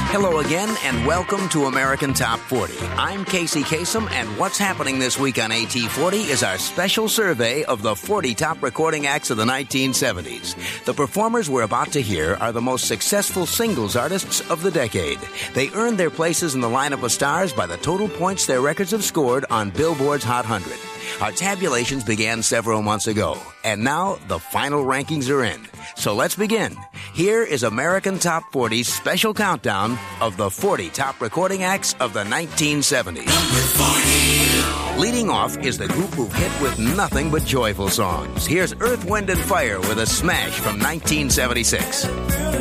Hello again, and welcome to American Top 40. I'm Casey Kasem, and what's happening this week on AT40 is our special survey of the 40 top recording acts of the 1970s. The performers we're about to hear are the most successful singles artists of the decade. They earned their places in the lineup of stars by the total points their records have scored on Billboard's Hot 100. Our tabulations began several months ago, and now the final rankings are in. So let's begin. Here is American Top 40's special countdown of the 40 top recording acts of the 1970s. Number 40. Leading off is the group who've hit with nothing but joyful songs. Here's Earth, Wind & Fire with a smash from 1976.